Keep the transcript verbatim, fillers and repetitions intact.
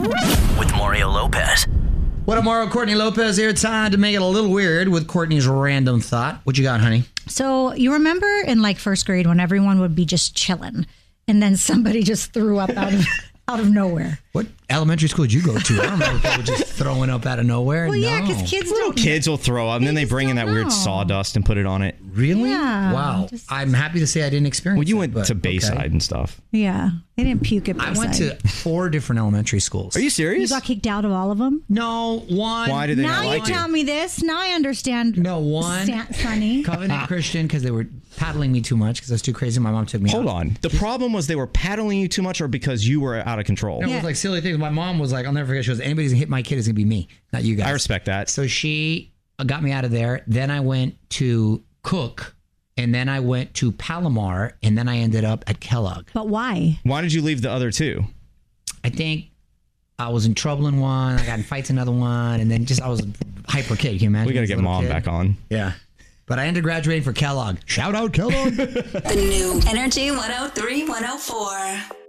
with Mario Lopez. What up, Mario? Courtney Lopez here. Time to make it a little weird with Courtney's random thought. What you got, honey? So you remember in like first grade when everyone would be just chilling and then somebody just threw up out of out of nowhere? What elementary school did you go to? I don't remember people just throwing up out of nowhere. Well, no. yeah, because kids Little don't. kids will throw up, and then they bring in that don't weird know. sawdust and put it on it. Really? Yeah, Wow. just- I'm happy to say I didn't experience Well, you it, went but to Bayside okay. and stuff. Yeah, they didn't puke at I Bayside. went to four different elementary schools. Are you You serious? got kicked out of all of them? No, one. Why did they Now not you like you? tell me this. Now I understand. No, one. San- Sonny. Covenant Christian because they were paddling me too much because I was too crazy. My mom took me Hold out. on. The problem was they were paddling you too much, or because you were out of control? No, It Yeah. was like silly things. My mom was like, I'll never forget. She goes, anybody's gonna hit my kid is gonna be me, not you guys. I respect that. So she got me out of there. Then I went to Cook, and then I went to Palomar, and then I ended up at Kellogg. But why? Why did you leave the other two? I think I was in trouble in one. I got in fights in another one, and then just I was a hyper kid. Can you imagine? We got to This get little mom kid? back on. Yeah, but I ended up graduating for Kellogg. Shout out Kellogg. The new Energy one oh three, one oh four.